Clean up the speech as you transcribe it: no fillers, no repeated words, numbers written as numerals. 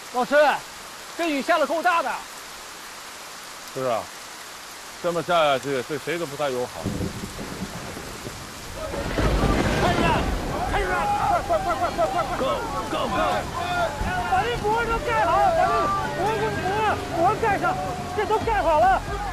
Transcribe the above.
老师，这雨下的够大的。 是啊，这么下下去对谁都不太友好。 开始，开始，快！Go！ 把这膜都盖好，把这膜盖上，这都盖好了。